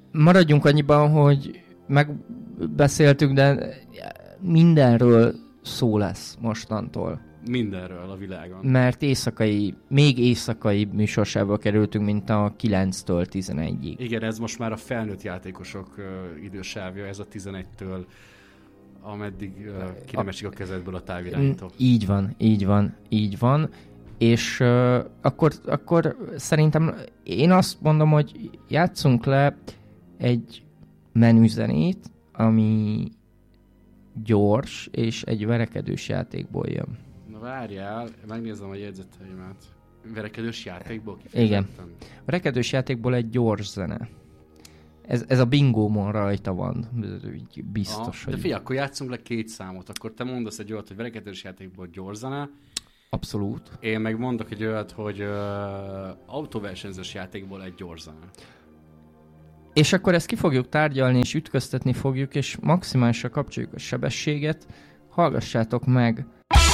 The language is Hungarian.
maradjunk annyiban, hogy megbeszéltük, de mindenről szó lesz mostantól. Mindenről a világon. Mert még éjszakai műsorsába kerültünk, mint a 9-től 11-ig. Igen, ez most már a felnőtt játékosok idősávja, ez a 11-től ameddig ki nem esik a kezedből a távirányító. Így van. És akkor szerintem én azt mondom, hogy játsszunk le egy menüzenét, ami gyors, és egy verekedős játékból jön. Na várjál, megnézem a jegyzeteimet. Verekedős játékból kifejezetten? Igen. Verekedős játékból egy gyors zene. Ez a bingómon rajta van. Biztos, hogy... De figyelj, akkor játszunk le 2 számot. Akkor te mondasz egy olyat, hogy verekedős játékból gyors zene. Abszolút. Én meg mondok egy olyat, hogy autóversenyzős játékból egy gyors zene. És akkor ezt ki fogjuk tárgyalni, és ütköztetni fogjuk, és maximálisra kapcsoljuk a sebességet. Hallgassátok meg!